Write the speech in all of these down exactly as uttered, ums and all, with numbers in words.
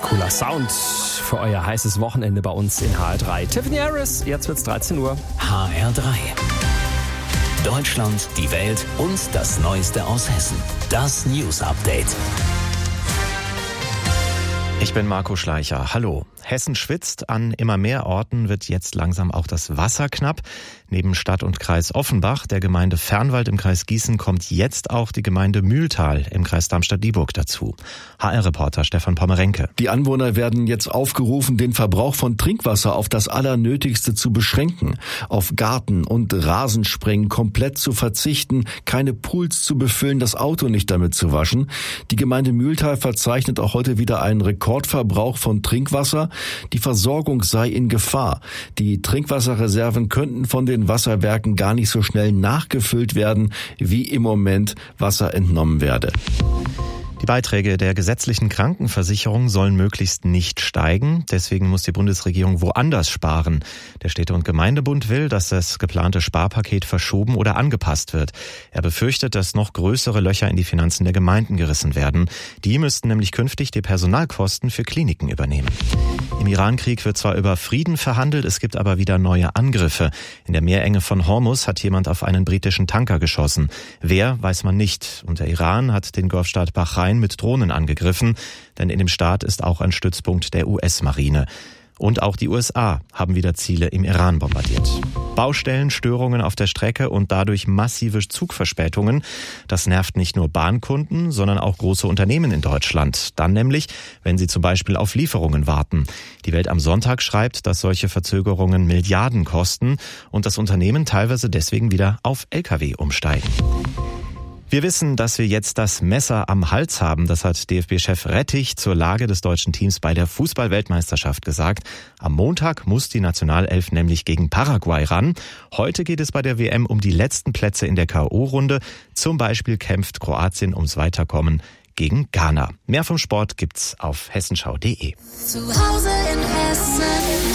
Cooler Sound für euer heißes Wochenende bei uns in H R drei. Tiffany Harris, jetzt wird's dreizehn Uhr. H R drei. Deutschland, die Welt und das Neueste aus Hessen. Das News Update. Ich bin Marco Schleicher. Hallo. Hessen schwitzt. An immer mehr Orten wird jetzt langsam auch das Wasser knapp. Neben Stadt und Kreis Offenbach, der Gemeinde Fernwald im Kreis Gießen, kommt jetzt auch die Gemeinde Mühltal im Kreis Darmstadt-Dieburg dazu. H R-Reporter Stefan Pommerenke. Die Anwohner werden jetzt aufgerufen, den Verbrauch von Trinkwasser auf das Allernötigste zu beschränken, auf Garten- und Rasensprengen komplett zu verzichten, keine Pools zu befüllen, das Auto nicht damit zu waschen. Die Gemeinde Mühltal verzeichnet auch heute wieder einen Rekordverbrauch von Trinkwasser. Die Versorgung sei in Gefahr. Die Trinkwasserreserven könnten von den Wasserwerken gar nicht so schnell nachgefüllt werden, wie im Moment Wasser entnommen werde. Die Beiträge der gesetzlichen Krankenversicherung sollen möglichst nicht steigen. Deswegen muss die Bundesregierung woanders sparen. Der Städte- und Gemeindebund will, dass das geplante Sparpaket verschoben oder angepasst wird. Er befürchtet, dass noch größere Löcher in die Finanzen der Gemeinden gerissen werden. Die müssten nämlich künftig die Personalkosten für Kliniken übernehmen. Im Irankrieg wird zwar über Frieden verhandelt, es gibt aber wieder neue Angriffe. In der Meerenge von Hormuz hat jemand auf einen britischen Tanker geschossen. Wer, weiß man nicht. Und der Iran hat den Golfstaat Bahrain mit Drohnen angegriffen, denn in dem Staat ist auch ein Stützpunkt der U S-Marine. Und auch die U S A haben wieder Ziele im Iran bombardiert. Baustellen, Störungen auf der Strecke und dadurch massive Zugverspätungen. Das nervt nicht nur Bahnkunden, sondern auch große Unternehmen in Deutschland. Dann nämlich, wenn sie zum Beispiel auf Lieferungen warten. Die Welt am Sonntag schreibt, dass solche Verzögerungen Milliarden kosten und das Unternehmen teilweise deswegen wieder auf L K W umsteigen. Wir wissen, dass wir jetzt das Messer am Hals haben. Das hat D F B-Chef Rettich zur Lage des deutschen Teams bei der Fußball-Weltmeisterschaft gesagt. Am Montag muss die Nationalelf nämlich gegen Paraguay ran. Heute geht es bei der W M um die letzten Plätze in der K O-Runde. Zum Beispiel kämpft Kroatien ums Weiterkommen gegen Ghana. Mehr vom Sport gibt's auf hessenschau punkt de. Zu Hause in Hessen.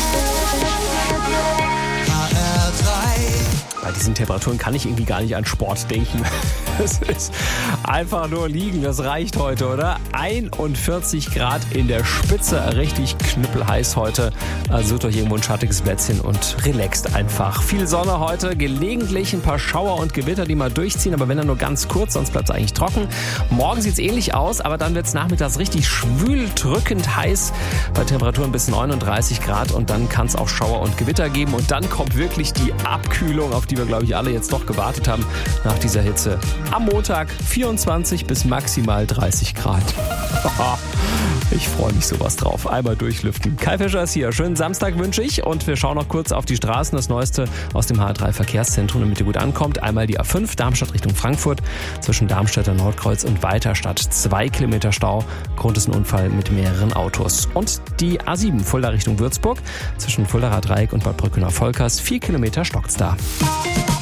Bei diesen Temperaturen kann ich irgendwie gar nicht an Sport denken. Es ist einfach nur liegen, das reicht heute, oder? einundvierzig Grad in der Spitze, richtig knüppelheiß heute. Also sucht euch irgendwo ein schattiges Plätzchen und relaxt einfach. Viel Sonne heute, gelegentlich ein paar Schauer und Gewitter, die mal durchziehen, aber wenn dann nur ganz kurz, sonst bleibt es eigentlich trocken. Morgen sieht es ähnlich aus, aber dann wird es nachmittags richtig schwül, drückend heiß, bei Temperaturen bis neununddreißig Grad und dann kann es auch Schauer und Gewitter geben und dann kommt wirklich die Abkühlung, auf die wir, glaube ich, alle jetzt doch gewartet haben nach dieser Hitze. Am Montag vierundzwanzig bis maximal dreißig Grad. Ich freue mich sowas drauf. Einmal durchlüften. Kai Fischer ist hier. Schönen Samstag wünsche ich. Und wir schauen noch kurz auf die Straßen. Das Neueste aus dem H R drei Verkehrszentrum, damit ihr gut ankommt. Einmal die A fünf, Darmstadt Richtung Frankfurt. Zwischen Darmstädter Nordkreuz und Weiterstadt. Zwei Kilometer Stau. Grund ist ein Unfall mit mehreren Autos. Und die A sieben, Fulda Richtung Würzburg. Zwischen Fuldaer Dreieck und Bad Brückener Volkers. Vier Kilometer stockt's da.